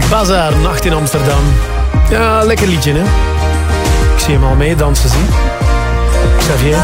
Bazaar, Nacht in Amsterdam. Ja, lekker liedje, hè? Ik zie hem al meedansen, zie. Xavier.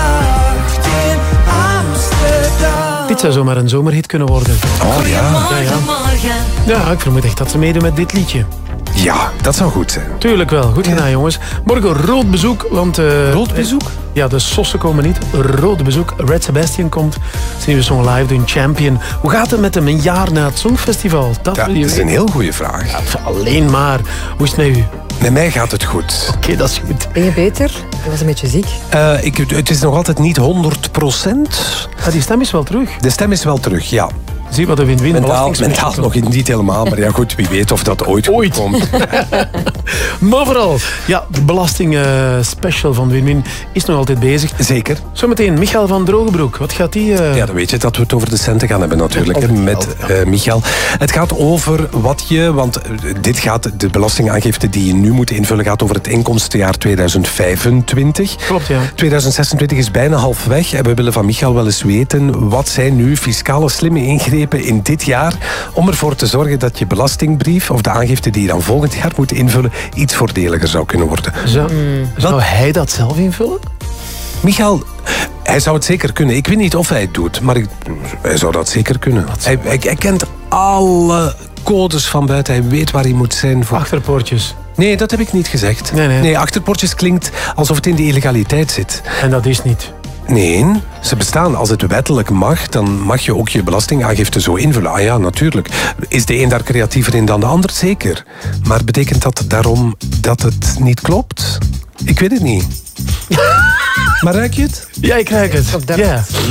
Dit zou zomaar een zomerhit kunnen worden. Oh ja. Ja, ik vermoed echt dat ze meedoen met dit liedje. Ja, dat zou goed zijn. Tuurlijk wel. Goed gedaan, jongens. Morgen rood bezoek, want... Rood bezoek? Ja, de sossen komen niet. Rood bezoek. Red Sebastian komt zijn nieuwe song live doen, Champion. Hoe gaat het met hem een jaar na het Songfestival? Dat is een heel goede vraag. Ja, alleen maar. Hoe is het met u? Met mij gaat het goed. Oké, dat is goed. Ben je beter? Je was een beetje ziek. Het is nog altijd niet 100%. Ja, die stem is wel terug. De stem is wel terug, ja. Zie wat de win-win Mentaal nog niet helemaal, maar ja goed, wie weet of dat ooit komt. Maar vooral, ja, de belastingspecial van Win-Win is nog altijd bezig. Zeker. Zometeen, Michael van Drogenbroek. Wat gaat die... Ja, dan weet je dat we het over de centen gaan hebben natuurlijk, met Michael. Het gaat over wat je, want dit gaat, de belastingaangifte die je nu moet invullen, gaat over het inkomstenjaar 2025. Klopt, ja. 2026 is bijna halfweg en we willen van Michael wel eens weten, wat zijn nu fiscale slimme ingrepen in dit jaar om ervoor te zorgen dat je belastingbrief of de aangifte die je dan volgend jaar moet invullen iets voordeliger zou kunnen worden. Zou hij dat zelf invullen? Michael, hij zou het zeker kunnen. Ik weet niet of hij het doet, maar hij zou dat zeker kunnen. Hij kent alle codes van buiten. Hij weet waar hij moet zijn. Achterpoortjes. Nee, dat heb ik niet gezegd. Nee, achterpoortjes klinkt alsof het in de illegaliteit zit. En dat is niet. Nee, ze bestaan. Als het wettelijk mag, dan mag je ook je belastingaangifte zo invullen. Ah ja, natuurlijk. Is de een daar creatiever in dan de ander? Zeker. Maar betekent dat daarom dat het niet klopt? Ik weet het niet. Maar ruik je het? Ja, ik ruik het. Ja.